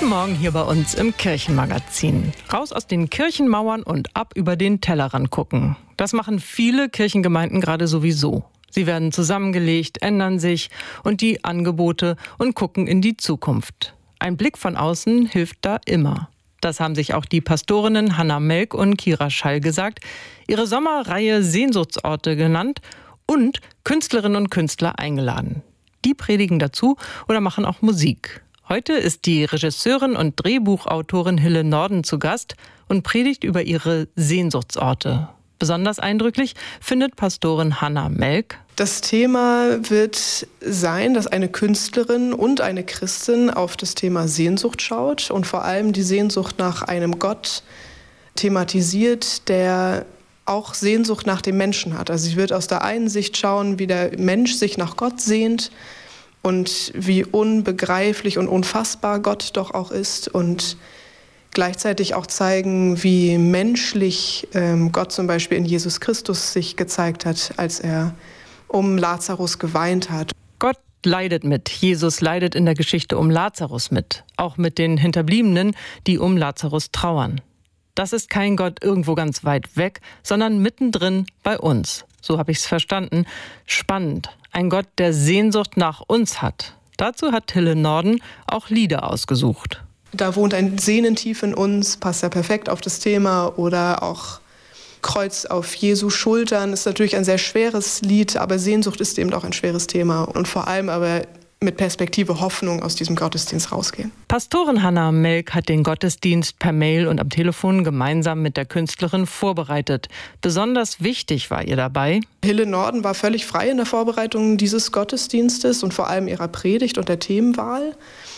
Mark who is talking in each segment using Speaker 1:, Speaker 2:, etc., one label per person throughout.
Speaker 1: Guten Morgen hier bei uns im Kirchenmagazin. Raus aus den Kirchenmauern und ab über den Tellerrand gucken. Das machen viele Kirchengemeinden gerade sowieso. Sie werden zusammengelegt, ändern sich und die Angebote und gucken in die Zukunft. Ein Blick von außen hilft da immer. Das haben sich auch die Pastorinnen Hanna Melk und Kira Schall gesagt, ihre Sommerreihe Sehnsuchtsorte genannt und Künstlerinnen und Künstler eingeladen. Die predigen dazu oder machen auch Musik. Heute ist die Regisseurin und Drehbuchautorin Hille Norden zu Gast und predigt über ihre Sehnsuchtsorte. Besonders eindrücklich findet Pastorin Hanna Melk:
Speaker 2: Das Thema wird sein, dass eine Künstlerin und eine Christin auf das Thema Sehnsucht schaut und vor allem die Sehnsucht nach einem Gott thematisiert, der auch Sehnsucht nach dem Menschen hat. Also sie wird aus der einen Sicht schauen, wie der Mensch sich nach Gott sehnt und wie unbegreiflich und unfassbar Gott doch auch ist und gleichzeitig auch zeigen, wie menschlich Gott zum Beispiel in Jesus Christus sich gezeigt hat, als er um Lazarus geweint hat.
Speaker 1: Gott leidet mit. Jesus leidet in der Geschichte um Lazarus mit. Auch mit den Hinterbliebenen, die um Lazarus trauern. Das ist kein Gott irgendwo ganz weit weg, sondern mittendrin bei uns. So habe ich es verstanden. Spannend. Ein Gott, der Sehnsucht nach uns hat. Dazu hat Hille Norden auch Lieder ausgesucht.
Speaker 2: Da wohnt ein Sehnen tief in uns, passt ja perfekt auf das Thema. Oder auch Kreuz auf Jesu Schultern ist natürlich ein sehr schweres Lied, aber Sehnsucht ist eben auch ein schweres Thema. Und vor allem aber mit Perspektive Hoffnung aus diesem Gottesdienst rausgehen.
Speaker 1: Pastorin Hanna Melk hat den Gottesdienst per Mail und am Telefon gemeinsam mit der Künstlerin vorbereitet. Besonders wichtig war ihr dabei:
Speaker 2: Hille Norden war völlig frei in der Vorbereitung dieses Gottesdienstes und vor allem ihrer Predigt und der Themenwahl.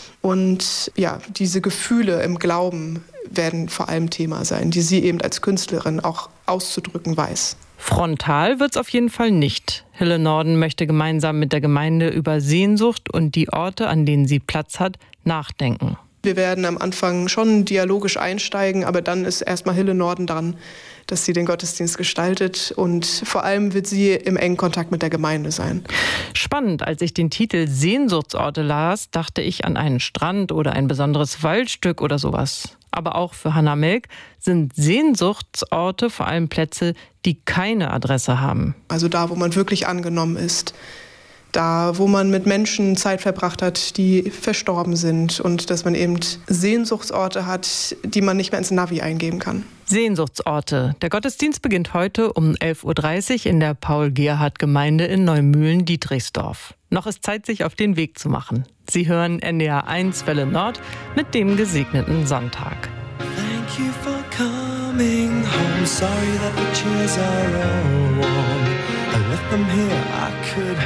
Speaker 2: Und ja, diese Gefühle im Glauben werden vor allem Thema sein, die sie eben als Künstlerin auch auszudrücken weiß.
Speaker 1: Frontal wird's auf jeden Fall nicht. Hille Norden möchte gemeinsam mit der Gemeinde über Sehnsucht und die Orte, an denen sie Platz hat, nachdenken.
Speaker 2: Wir werden am Anfang schon dialogisch einsteigen, aber dann ist erstmal Hille Norden dran, dass sie den Gottesdienst gestaltet und vor allem wird sie im engen Kontakt mit der Gemeinde sein.
Speaker 1: Spannend, als ich den Titel Sehnsuchtsorte las, dachte ich an einen Strand oder ein besonderes Waldstück oder sowas. Aber auch für Hanna Melk sind Sehnsuchtsorte vor allem Plätze, die keine Adresse haben.
Speaker 2: Also da, wo man wirklich angenommen ist. Da, wo man mit Menschen Zeit verbracht hat, die verstorben sind. Und dass man eben Sehnsuchtsorte hat, die man nicht mehr ins Navi eingeben kann.
Speaker 1: Sehnsuchtsorte. Der Gottesdienst beginnt heute um 11.30 Uhr in der Paul-Gerhardt-Gemeinde in Neumühlen-Dietrichsdorf. Noch ist Zeit, sich auf den Weg zu machen. Sie hören NDR 1 Welle Nord mit dem gesegneten Sonntag.
Speaker 3: Thank you for coming home. Sorry that the chairs are all warm. I left them here, I could